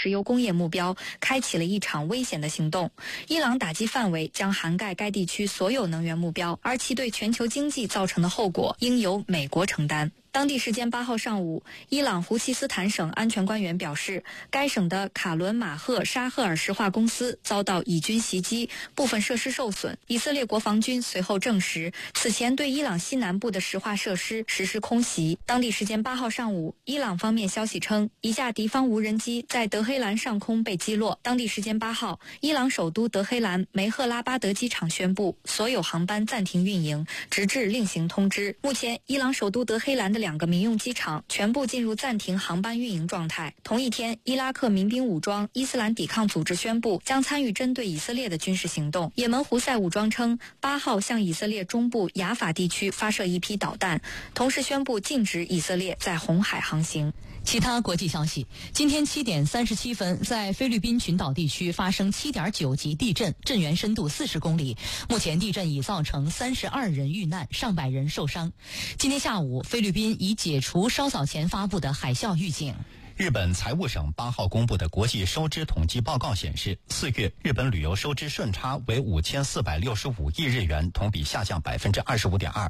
石油工业目标，开启了一场危险的行动。伊朗打击范围将涵盖该地区所有能源目标，而其对全球经济造成的后果应由美国承担。当地时间8号上午，伊朗胡齐斯坦省安全官员表示，该省的卡伦马赫沙赫尔石化公司遭到以军袭击，部分设施受损。以色列国防军随后证实，此前对伊朗西南部的石化设施实施空袭。当地时间8号上午，伊朗方面消息称，一架敌方无人机在德黑兰上空被击落。当地时间8号，伊朗首都德黑兰梅赫拉巴德机场宣布，所有航班暂停运营，直至另行通知。目前，伊朗首都德黑兰的2个民用机场全部进入暂停航班运营状态。同一天，伊拉克民兵武装伊斯兰抵抗组织宣布将参与针对以色列的军事行动。也门胡塞武装称，8号向以色列中部雅法地区发射一批导弹，同时宣布禁止以色列在红海航行。 其他国际消息，今天7点37分，在菲律宾群岛地区发生7.9级地震，震源深度40公里。目前地震已造成32人遇难，上百人受伤。今天下午，菲律宾已解除稍早前发布的海啸预警。 日本财务省8号公布的国际收支统计报告显示，4月日本旅游收支顺差为5465亿日元，同比下降25.2%。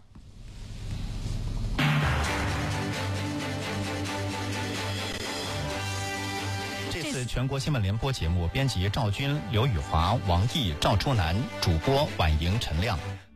这次全国新闻联播节目，编辑赵军、刘宇华、王毅、赵初南，主播婉莹、陈亮。